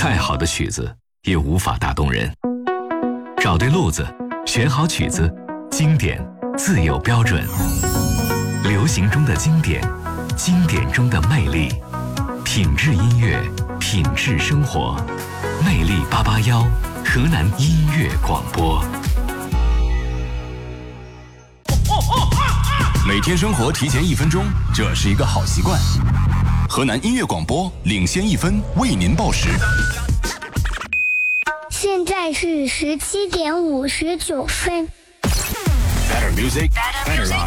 再好的曲子也无法打动人。找对路子，选好曲子，经典自有标准。流行中的经典，经典中的魅力，品质音乐，品质生活。魅力881，河南音乐广播。 每天生活提前1分钟，这是一个好习惯。河南音乐广播领先1分，为您报时。 现在是17点59分。 Better music, better life.